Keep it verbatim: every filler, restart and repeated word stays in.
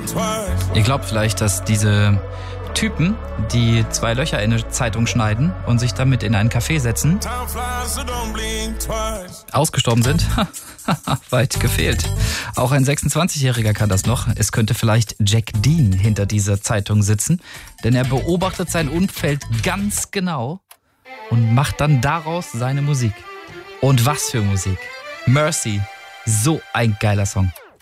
Ihr glaubt vielleicht, dass diese Typen, die zwei Löcher in eine Zeitung schneiden und sich damit in einen Café setzen, ausgestorben sind? Weit gefehlt. Auch ein sechsundzwanzigjähriger kann das noch. Es könnte vielleicht Jack Dean hinter dieser Zeitung sitzen, denn er beobachtet sein Umfeld ganz genau und macht dann daraus seine Musik. Und was für Musik. Mercy, so ein geiler Song.